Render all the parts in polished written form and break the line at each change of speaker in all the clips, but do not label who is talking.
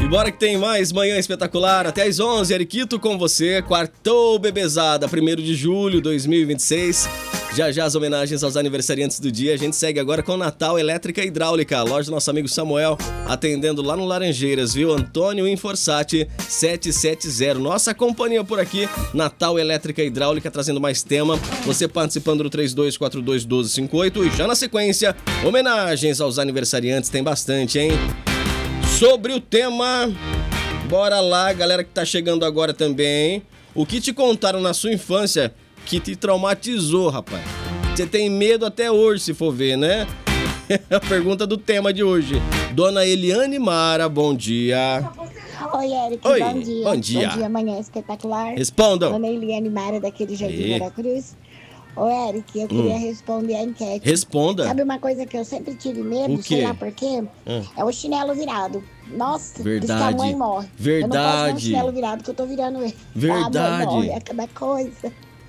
E bora que tem mais Manhã Espetacular até às 11, Eriquito com você, quartou bebezada, 1º de julho de 2026. Já já as homenagens aos aniversariantes do dia. A gente segue agora com Natal Elétrica e Hidráulica, loja do nosso amigo Samuel, atendendo lá no Laranjeiras, viu? Antônio Inforsati 770. Nossa companhia por aqui, Natal Elétrica e Hidráulica, trazendo mais tema. Você participando do 3242-1258. E já na sequência, homenagens aos aniversariantes, tem bastante, hein? Sobre o tema, bora lá, galera que tá chegando agora também. O que te contaram na sua infância que te traumatizou, rapaz? Você tem medo até hoje, se for ver, né? A pergunta do tema de hoje. Dona Eliane Mara, bom dia.
Oi, Eric,
Oi,
bom dia.
bom dia.
Bom dia, Manhã Espetacular.
Respondam.
Dona Eliane Mara, daquele Jardim Veracruz. Ô, Eric, eu queria responder a enquete.
Responda.
Sabe uma coisa que eu sempre tive medo,
O quê?
sei lá por quê? É o chinelo virado. Nossa, diz que a
Verdade.
mãe morre. Eu não posso ver um chinelo virado que eu tô virando ele.
Verdade.
A mãe morre, é cada coisa.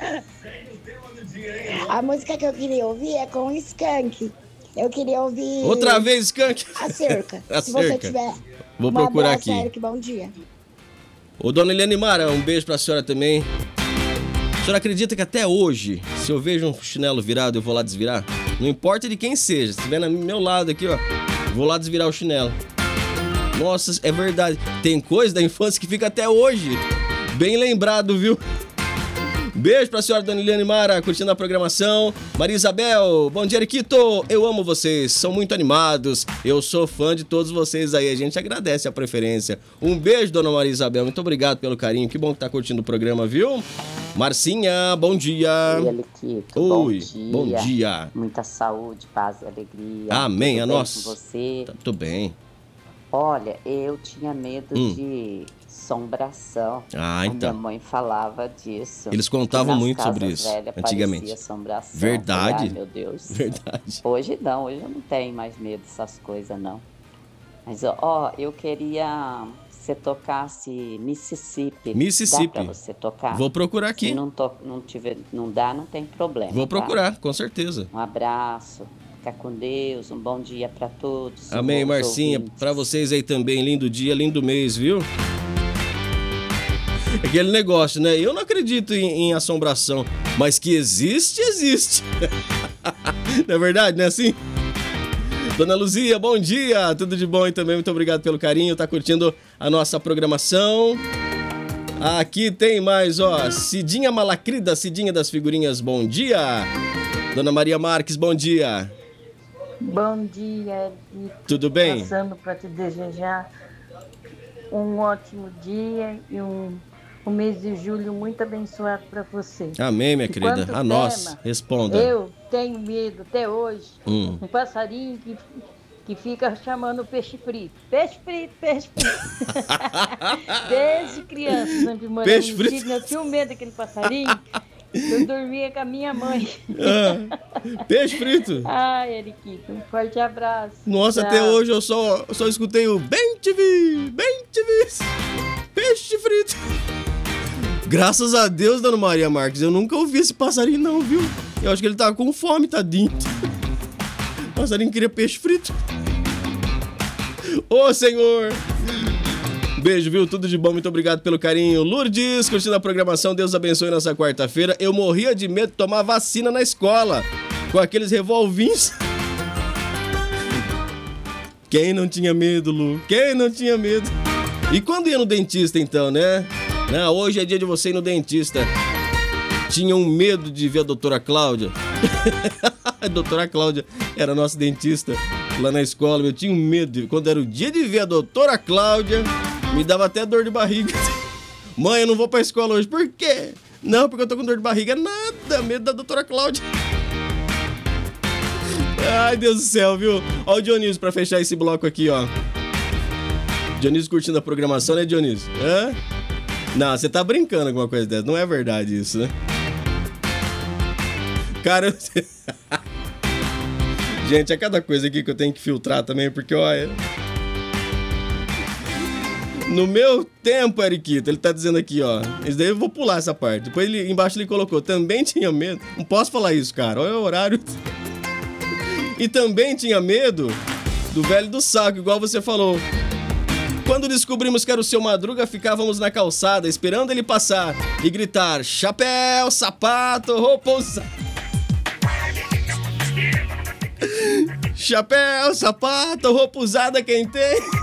A música que eu queria ouvir é com o Skank. Eu queria ouvir...
Outra vez, Skank.
A Cerca.
A
Se você
Cerca.
tiver...
Vou procurar aqui.
Eric, bom dia.
Ô, Dona Eliane Mara, um beijo pra senhora também. A senhora acredita que até hoje, se eu vejo um chinelo virado, eu vou lá desvirar? Não importa de quem seja, se estiver no meu lado aqui, ó, vou lá desvirar o chinelo. Nossa, é verdade. Tem coisa da infância que fica até hoje. Bem lembrado, viu? Beijo pra senhora Dona Eliane Mara, curtindo a programação. Maria Isabel, bom dia, Eriquito. Eu amo vocês, são muito animados. Eu sou fã de todos vocês aí, a gente agradece a preferência. Um beijo, Dona Maria Isabel, muito obrigado pelo carinho. Que bom que tá curtindo o programa, viu? Marcinha, bom dia.
Oi, Eriquito,
Oi,
bom dia.
bom dia.
Muita saúde, paz e alegria.
Amém,
Tudo
a
bem
nossa.
com você?
Tô bem.
Olha, eu tinha medo de assombração.
Ah,
A
então.
minha mãe falava disso.
Eles contavam
Nas
muito
casas
sobre isso,
velhas
antigamente.
parecia assombração.
Verdade.
Ai, meu Deus.
Verdade.
Hoje não, hoje eu não tenho mais medo dessas coisas, não. Mas, ó, eu queria que você tocasse Mississippi.
Mississippi.
Dá pra você tocar?
Vou procurar aqui.
Se não dá, não tem problema.
Vou
tá?
procurar, com certeza.
Um abraço, fica com Deus, um bom dia pra todos.
Amém,
bons
Marcinha.
ouvintes.
Pra vocês aí também, lindo dia, lindo mês, viu? Aquele negócio, né? Eu não acredito em assombração, mas que existe, existe. Não é verdade, não é assim? Dona Luzia, bom dia. Tudo de bom aí também, muito obrigado pelo carinho. Tá curtindo a nossa programação. Aqui tem mais, ó, Cidinha Malacrida, Cidinha das Figurinhas, bom dia. Dona Maria Marques, bom dia.
Bom dia, Eric.
Tudo bem?
Passando para te desejar um ótimo dia e um mês de julho muito abençoado para você.
Amém, minha
E
querida.
quanto
A nós,
tema,
responda.
Eu tenho medo até hoje.
Hum.
Um passarinho que fica chamando o peixe frito. Peixe frito, peixe frito. Desde criança, sempre morando
Peixe
no
frito.
sítio, eu tinha medo daquele passarinho. Eu dormia com a minha mãe.
Peixe frito.
Ai, Eriquito, um forte abraço.
Nossa,
Tchau.
até hoje eu só escutei o bem TV, peixe frito. Graças a Deus, Dona Maria Marques, eu nunca ouvi esse passarinho não, viu? Eu acho que ele tava com fome, tadinho. O passarinho queria peixe frito. Ô, Senhor! Beijo, viu? Tudo de bom, muito obrigado pelo carinho. Lourdes, curtindo a programação, Deus abençoe nessa quarta-feira. Eu morria de medo de tomar vacina na escola, com aqueles revolvinhos. Quem não tinha medo, Lu? Quem não tinha medo? E quando ia no dentista, então, né? Não, hoje é dia de você ir no dentista. Tinham medo de ver a doutora Cláudia. A doutora Cláudia era nossa dentista lá na escola. Eu tinha medo. Quando era o dia de ver a doutora Cláudia, me dava até dor de barriga. Mãe, eu não vou pra escola hoje. Por quê? Não, porque eu tô com dor de barriga. Nada, medo da doutora Cláudia. Ai, Deus do céu, viu? Ó o Dionísio pra fechar esse bloco aqui, ó. Dionísio curtindo a programação, né, Dionísio? Hã? Não, você tá brincando com uma coisa dessa. Não é verdade isso, né? Cara, gente, é cada coisa aqui que eu tenho que filtrar também, porque, olha... No meu tempo, Eriquito, ele tá dizendo aqui, ó. Isso daí eu vou pular essa parte. Depois embaixo ele colocou, também tinha medo. Não posso falar isso, cara. Olha o horário. E também tinha medo do velho do saco, igual você falou. Quando descobrimos que era o seu Madruga, ficávamos na calçada esperando ele passar e gritar: chapéu, sapato, roupa usada. Chapéu, sapato, roupa usada, quem tem?